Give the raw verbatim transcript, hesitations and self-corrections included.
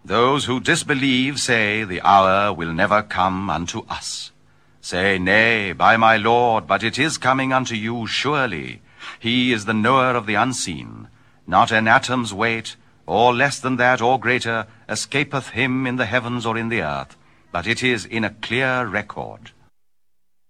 Those who disbelieve say the hour will never come unto us. Say, Nay, by my Lord, but it is coming unto you surely. He is the knower of the unseen. Not an atom's weight, or less than that, or greater, escapeth him in the heavens or in the earth, but it is in a clear record.